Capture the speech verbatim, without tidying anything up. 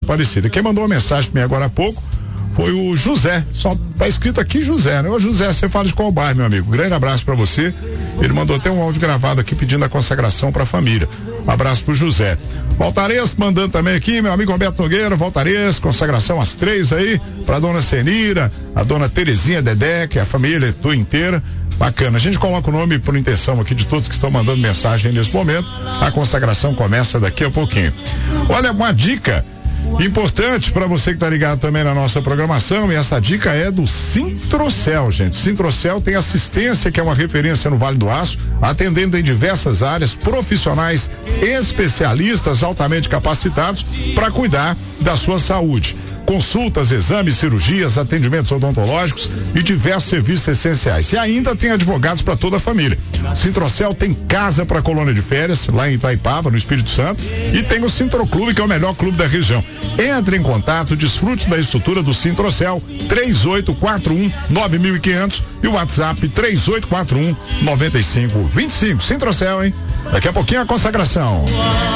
Aparecida. Quem mandou uma mensagem pra mim agora há pouco foi o José, só tá escrito aqui José, né? Ô José, você fala de qual bairro, meu amigo? Grande abraço pra você. Ele mandou até um áudio gravado aqui pedindo a consagração pra família. Um abraço pro José. Valtares mandando também aqui, meu amigo Roberto Nogueira, Valtares, consagração às três aí, pra dona Senira, a dona Terezinha Dedé, que é a família tua inteira. Bacana, a gente coloca o nome por intenção aqui de todos que estão mandando mensagem nesse momento. A consagração começa daqui a pouquinho. Olha, uma dica importante para você que tá ligado também na nossa programação, e essa dica é do Sintrocel, gente. Sintrocel tem assistência, que é uma referência no Vale do Aço, atendendo em diversas áreas, profissionais especialistas altamente capacitados para cuidar da sua saúde. Consultas, exames, cirurgias, atendimentos odontológicos e diversos serviços essenciais. E ainda tem advogados para toda a família. Sintrocel tem casa para colônia de férias, lá em Itaipava, no Espírito Santo, e tem o Sintroclube, que é o melhor clube da região. Entre em contato, desfrute da estrutura do Sintrocel, três oito quatro um nove mil e quinhentos e o WhatsApp três oito quatro um nove cinco dois cinco. Sintrocel, hein? Daqui a pouquinho a consagração.